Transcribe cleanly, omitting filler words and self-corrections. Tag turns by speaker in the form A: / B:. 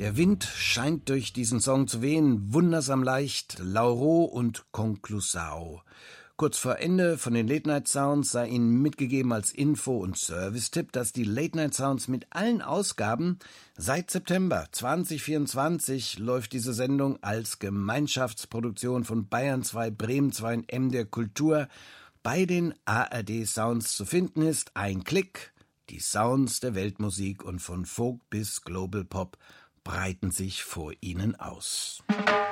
A: Der Wind scheint durch diesen Song zu wehen, wundersam leicht, Lauro und Conclusao. Kurz vor Ende von den Late Night Sounds sei Ihnen mitgegeben als Info- und Service-Tipp, dass die Late Night Sounds mit allen Ausgaben seit September 2024 läuft diese Sendung als Gemeinschaftsproduktion von Bayern 2, Bremen 2 und MDR Kultur bei den ARD Sounds zu finden ist. Ein Klick, die Sounds der Weltmusik und von Folk bis Global Pop breiten sich vor Ihnen aus.